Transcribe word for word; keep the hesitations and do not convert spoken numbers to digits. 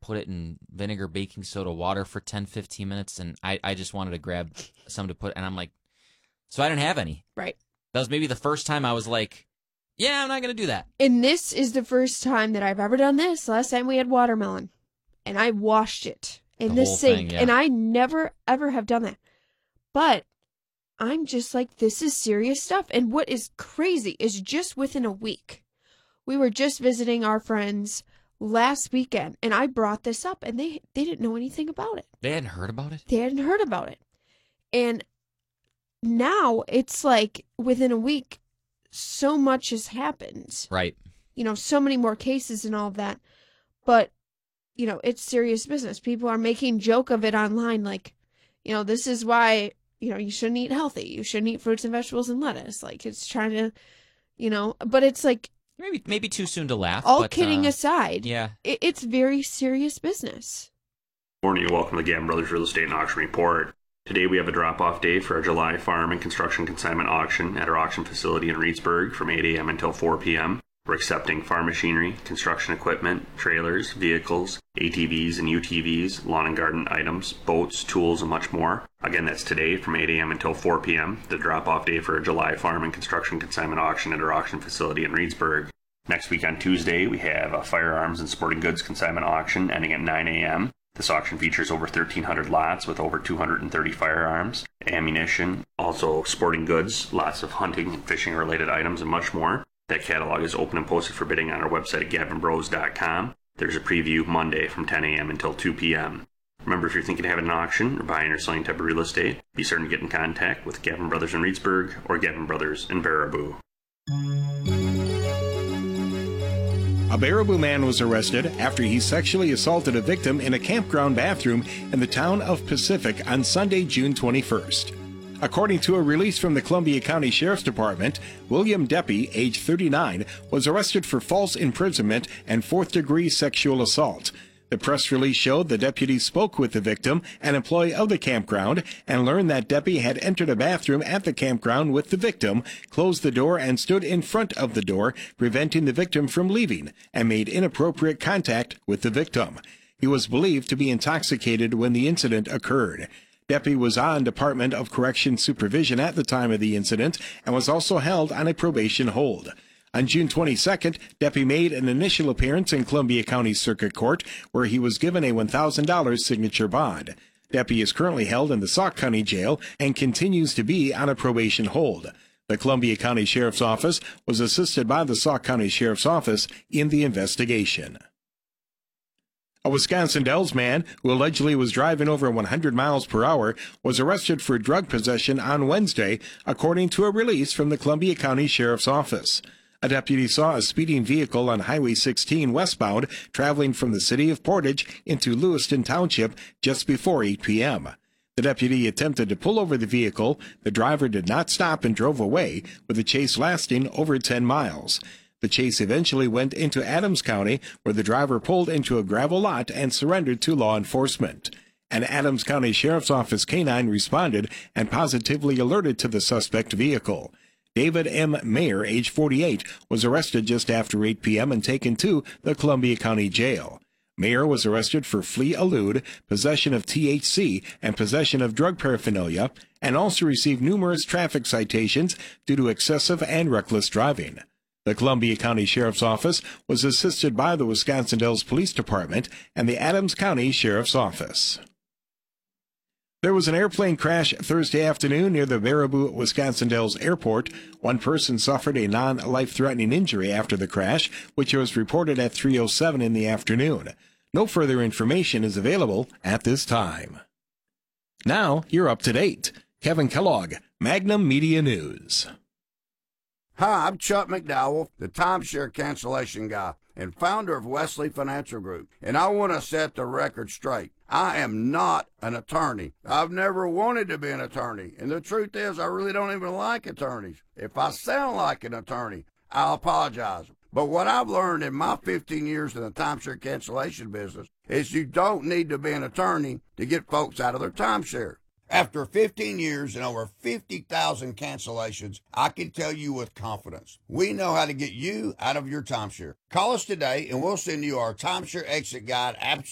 put it in vinegar, baking soda, water for ten, fifteen minutes, and I, I just wanted to grab some to put, and I'm like, so I didn't have any. Right. That was maybe the first time I was like, yeah, I'm not going to do that. And this is the first time that I've ever done this. Last time we had watermelon, and I washed it in The the, whole sink, thing, yeah. and I never, ever have done that. But I'm just like, this is serious stuff. And what is crazy is just within a week, we were just visiting our friends last weekend, and I brought this up, and they, they didn't know anything about it. They hadn't heard about it? They hadn't heard about it. And now it's like within a week, so much has happened. Right. You know, so many more cases and all of that. But, you know, it's serious business. People are making joke of it online. Like, you know, this is why, you know, you shouldn't eat healthy. You shouldn't eat fruits and vegetables and lettuce. Like, it's trying to, you know, but it's like. Maybe maybe too soon to laugh. All but, kidding uh, aside. Yeah. It, it's very serious business. Morning and welcome to the Gavin Brothers Real Estate and Auction Report. Today we have a drop-off day for our July farm and construction consignment auction at our auction facility in Reedsburg from eight a.m. until four p.m. We're accepting farm machinery, construction equipment, trailers, vehicles, A T Vs and U T Vs, lawn and garden items, boats, tools, and much more. Again, that's today from eight a.m. until four p.m., the drop-off day for our July farm and construction consignment auction at our auction facility in Reedsburg. Next week on Tuesday, we have a firearms and sporting goods consignment auction ending at nine a.m. This auction features over thirteen hundred lots with over two hundred thirty firearms, ammunition, also sporting goods, lots of hunting and fishing related items, and much more. That catalog is open and posted for bidding on our website at gavin bros dot com. There's a preview Monday from ten a.m. until two p.m. Remember, if you're thinking of having an auction or buying or selling type of real estate, be certain to get in contact with Gavin Brothers in Reedsburg or Gavin Brothers in Baraboo. A Baraboo man was arrested after he sexually assaulted a victim in a campground bathroom in the town of Pacific on Sunday, June twenty-first. According to a release from the Columbia County Sheriff's Department, William Deppy, age thirty-nine, was arrested for false imprisonment and fourth-degree sexual assault. The press release showed the deputy spoke with the victim, an employee of the campground, and learned that Deppy had entered a bathroom at the campground with the victim, closed the door, and stood in front of the door, preventing the victim from leaving, and made inappropriate contact with the victim. He was believed to be intoxicated when the incident occurred. Deppy was on Department of Corrections supervision at the time of the incident and was also held on a probation hold. On June twenty-second, Deppy made an initial appearance in Columbia County Circuit Court, where he was given a one thousand dollars signature bond. Deppy is currently held in the Sauk County Jail and continues to be on a probation hold. The Columbia County Sheriff's Office was assisted by the Sauk County Sheriff's Office in the investigation. A Wisconsin Dells man who allegedly was driving over one hundred miles per hour was arrested for drug possession on Wednesday, according to a release from the Columbia County Sheriff's Office. A deputy saw a speeding vehicle on Highway sixteen westbound traveling from the city of Portage into Lewiston Township just before eight p.m. The deputy attempted to pull over the vehicle. The driver did not stop and drove away, with the chase lasting over ten miles. The chase eventually went into Adams County, where the driver pulled into a gravel lot and surrendered to law enforcement. An Adams County Sheriff's Office canine responded and positively alerted to the suspect vehicle. David M. Mayer, age forty-eight, was arrested just after eight p.m. and taken to the Columbia County Jail. Mayer was arrested for flee elude, possession of T H C, and possession of drug paraphernalia, and also received numerous traffic citations due to excessive and reckless driving. The Columbia County Sheriff's Office was assisted by the Wisconsin Dells Police Department and the Adams County Sheriff's Office. There was an airplane crash Thursday afternoon near the Baraboo, Wisconsin Dells Airport. One person suffered a non-life-threatening injury after the crash, which was reported at three oh seven in the afternoon. No further information is available at this time. Now, you're up to date. Kevin Kellogg, Magnum Media News. Hi, I'm Chuck McDowell, the timeshare cancellation guy and founder of Wesley Financial Group, and I want to set the record straight. I am not an attorney. I've never wanted to be an attorney, and the truth is I really don't even like attorneys. If I sound like an attorney, I'll apologize. But what I've learned in my fifteen years in the timeshare cancellation business is you don't need to be an attorney to get folks out of their timeshare. After fifteen years and over fifty thousand cancellations, I can tell you with confidence, we know how to get you out of your timeshare. Call us today and we'll send you our timeshare exit guide absolutely